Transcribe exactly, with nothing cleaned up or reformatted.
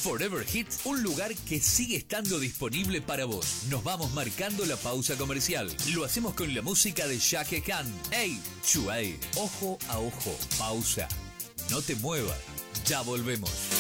Forever Hits, un lugar que sigue estando disponible para vos. Nos vamos marcando la pausa comercial. Lo hacemos con la música de Shaka Khan. Hey, Chuay, ojo a ojo. Pausa. No te muevas. Ya volvemos.